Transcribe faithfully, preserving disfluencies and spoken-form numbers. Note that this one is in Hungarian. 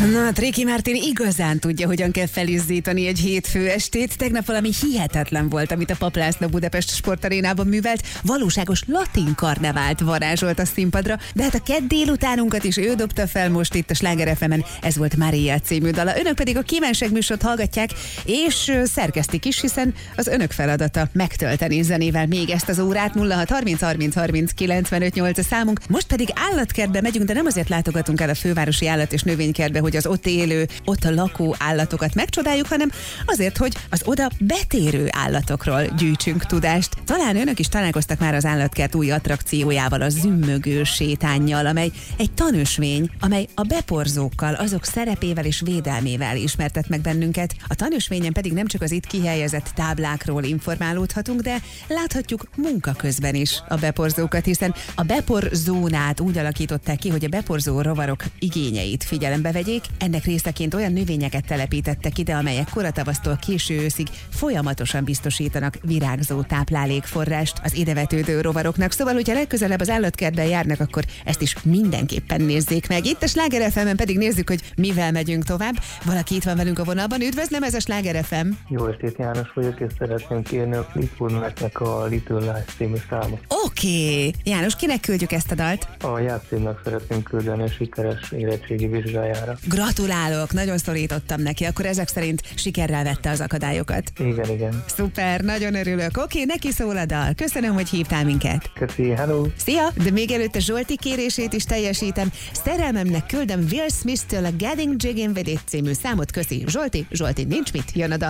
Na, Ricky Martin igazán tudja, hogyan kell felizzítani egy hétfő estét. Tegnap valami hihetetlen volt, amit a Papp László Budapest Sportarénában művelt. Valóságos latin karnevált varázsolt a színpadra, de hát a kedd délutánunkat is ő dobta fel most itt a Sláger ef emen. Ez volt Mária című dala. Önök pedig a Kívánság műsort hallgatják, és szerkesztik is, hiszen az önök feladata megtölteni zenével még ezt az órát. Nulla hat harminc harminc harminc kilencvenöt nyolc a számunk. Most pedig állatkertbe megyünk, de nem azért látogatunk el a fővárosi állat- és növénykertbe, hogy az ott élő, ott a lakó állatokat megcsodáljuk, hanem azért, hogy az oda betérő állatokról gyűjtsünk tudást. Talán önök is találkoztak már az állatkert új attrakciójával, a zümmögő sétánnyal, amely egy tanösvény, amely a beporzókkal, azok szerepével és védelmével ismertet meg bennünket. A tanösvényen pedig nem csak az itt kihelyezett táblákról informálódhatunk, de láthatjuk munka közben is a beporzókat, hiszen a beporzónát úgy alakították ki, hogy a beporzó rovarok igényeit figyelembe vegyék. Ennek részeként olyan növényeket telepítettek ide, amelyek koratavasztól késő őszig folyamatosan biztosítanak virágzó táplálékforrást az idevetődő rovaroknak. Szóval, hogyha legközelebb az állatkertben járnak, akkor ezt is mindenképpen nézzék meg. Itt a Sláger ef emen pedig nézzük, hogy mivel megyünk tovább. Valaki itt van velünk a vonalban. Üdvözlöm, ez a Sláger ef em. Jó estét, János vagyok, és szeretném kérni a Fleetwood a Little Lies című számot. Oké. Okay. János, kinek küldjük ezt a dalt? A játszémnak szeretném küldeni a sikeres érettségi vizsgájára. Gratulálok, nagyon szorítottam neki, akkor ezek szerint sikerrel vette az akadályokat. Igen, igen. Szuper, nagyon örülök. Oké, neki szól a dal. Köszönöm, hogy hívtál minket. Köszi, hello. Szia, de még előtte Zsolti kérését is teljesítem. Szerelmemnek küldöm Will Smith-től a Getting Jiggin' With It című számot. Köszi, Zsolti. Zsolti, nincs mit, jön a dal.